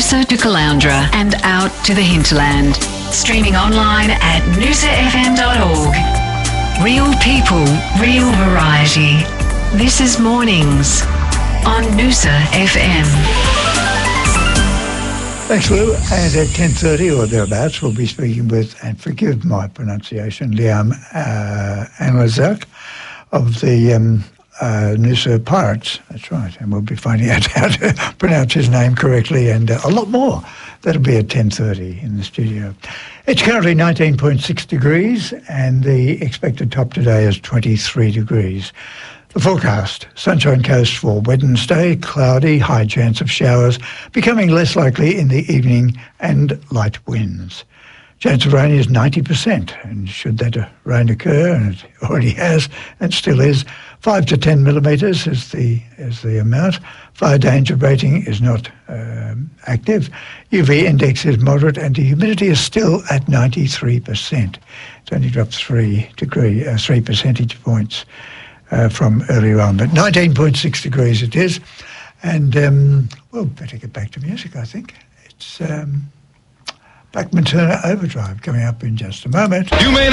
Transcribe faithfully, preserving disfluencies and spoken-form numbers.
Noosa to Caloundra and out to the hinterland. Streaming online at noosa f m dot org. Real people, real variety. This is Mornings on Noosa F M. Thanks, Lou. And at ten thirty or thereabouts, we'll be speaking with, and forgive my pronunciation, Liam uh, Anlazak of the um, uh, Noosa Pirates. That's right. And we'll be finding out how to pronounce his name correctly and uh, a lot more. That'll be at ten thirty in the studio. It's currently nineteen point six degrees and the expected top today is twenty-three degrees. The forecast, Sunshine Coast for Wednesday, cloudy, high chance of showers, becoming less likely in the evening and light winds. Chance of rain is ninety percent, and should that rain occur, and it already has and still is, five to ten millimetres is the, is the amount. Fire danger rating is not um, active. U V index is moderate, and the humidity is still at ninety-three percent. It's only dropped three degree, uh, three percentage points Uh, from earlier on, but nineteen point six degrees it is. And, um, well, better get back to music, I think. It's um, Blackman Turner Overdrive coming up in just a moment. You may